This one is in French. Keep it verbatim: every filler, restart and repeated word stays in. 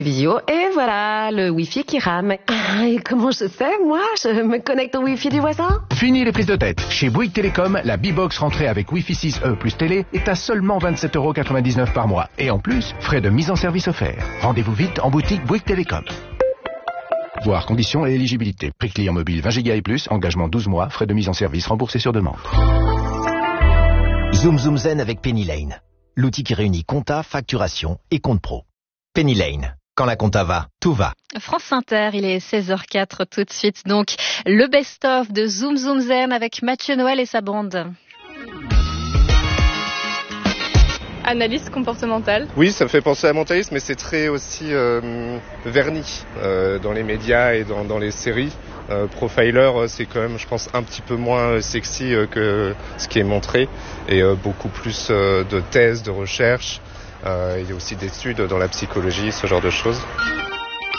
Visio, et voilà, le Wi-Fi qui rame. Ah, et comment je sais, moi? Je me connecte au Wi-Fi du voisin? Fini les prises de tête. Chez Bouygues Télécom, la B-Box rentrée avec Wi-Fi six E plus télé est à seulement vingt-sept euros quatre-vingt-dix-neuf par mois. Et en plus, frais de mise en service offerts. Rendez-vous vite en boutique Bouygues Télécom. Voir conditions et éligibilité. Prix client mobile vingt gigas et plus, engagement douze mois, frais de mise en service remboursés sur demande. Zoom Zoom Zen avec Penny Lane. L'outil qui réunit compta, facturation et compte pro. Penny Lane. Quand la compta va, tout va. France Inter, il est seize heures quatre tout de suite. Donc, le best-of de Zoom Zoom Zen avec Mathieu Noël et sa bande. Analyse comportementale. Oui, ça me fait penser à mentalisme, mais c'est très aussi euh, verni euh, dans les médias et dans, dans les séries. Euh, Profiler, c'est quand même, je pense, un petit peu moins sexy euh, que ce qui est montré, et euh, beaucoup plus euh, de thèses, de recherches. Euh, il y a aussi des études dans la psychologie, ce genre de choses.